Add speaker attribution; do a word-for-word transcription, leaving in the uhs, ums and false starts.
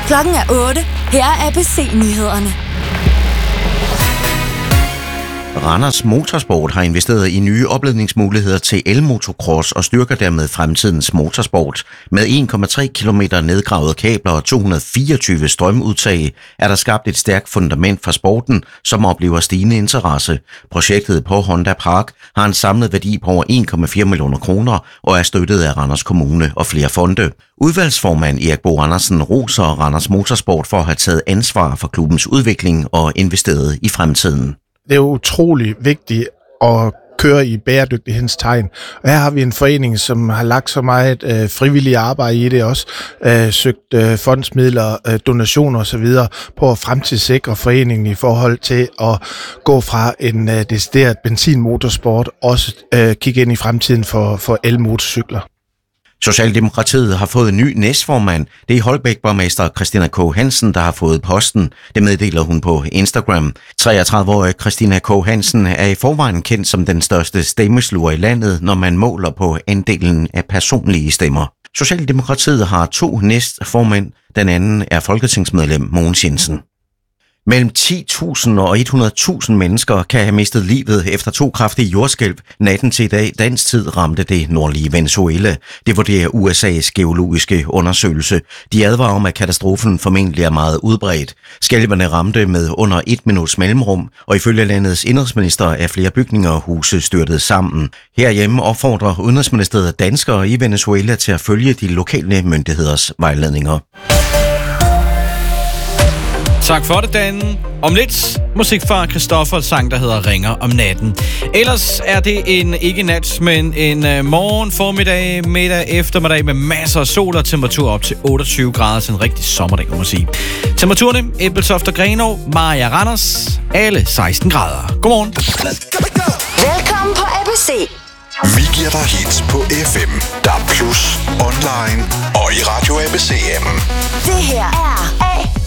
Speaker 1: Klokken er otte. Her er A B C-nyhederne.
Speaker 2: Randers Motorsport har investeret i nye opladningsmuligheder til elmotocross og styrker dermed fremtidens motorsport. Med en komma tre kilometer nedgravede kabler og to hundrede og fireogtyve strømudtag er der skabt et stærkt fundament for sporten, som oplever stigende interesse. Projektet på Honda Park har en samlet værdi på over en komma fire millioner kroner og er støttet af Randers Kommune og flere fonde. Udvalgsformand Erik Bo Andersen roser Randers Motorsport for at have taget ansvar for klubbens udvikling og investeret i fremtiden.
Speaker 3: Det er jo utrolig vigtigt at køre i bæredygtighedens tegn. Og her har vi en forening, som har lagt så meget øh, frivillig arbejde i det også, øh, søgt øh, fondsmidler, øh, donationer osv. på at fremtidssikre foreningen i forhold til at gå fra en øh, decideret benzinmotorsport, også øh, kigge ind i fremtiden for, for elmotorcykler.
Speaker 2: Socialdemokratiet har fået en ny næstformand. Det er Holbæk-borgmester Christina K. Hansen, der har fået posten. Det meddeler hun på Instagram. treogtredive-årige Christina K. Hansen er i forvejen kendt som den største stemmesluger i landet, når man måler på andelen af personlige stemmer. Socialdemokratiet har to næstformænd. Den anden er folketingsmedlem Mogens Jensen. Mellem ti tusind og hundrede tusind mennesker kan have mistet livet efter to kraftige jordskælv. Natten til i dag, dansk tid, ramte det nordlige Venezuela. Det vurderer U S A's geologiske undersøgelse. De advarer om, at katastrofen formentlig er meget udbredt. Skælvene ramte med under et minuts mellemrum, og ifølge landets indrigsminister er flere bygninger og huse styrtet sammen. Herhjemme opfordrer Udenrigsministeriet danskere i Venezuela til at følge de lokale myndigheders vejledninger.
Speaker 4: Tak for det, Dan. Om lidt musik fra Christoffer, sang der hedder Ringer om natten. Ellers er det en ikke nat, men en uh, morgen, formiddag, middag, eftermiddag med masser af sol og temperatur op til otteogtyve grader, så en rigtig sommerdag, kan man sige. Temperaturerne, Ebeltoft og Grenaa, Maja Randers, alle seksten grader. Godmorgen.
Speaker 1: Velkommen på A B C.
Speaker 5: Vi giver dig hits på F M, D A B plus, online og i Radio A B C-appen.
Speaker 1: Det her er A